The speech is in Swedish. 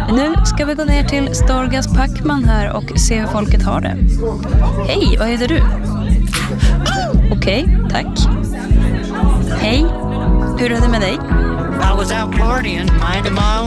Nu ska vi gå ner till Storgas Packman här och se hur folket har det. Hej, vad heter du? Okej, tack. Hej, hur är det med dig? I was out partying, minding my